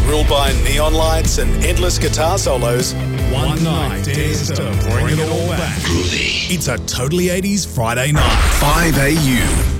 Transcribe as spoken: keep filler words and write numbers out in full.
Ruled by neon lights and endless guitar solos, One night dares to bring it all back. Groovy. It's a Totally eighties Friday night. five A U.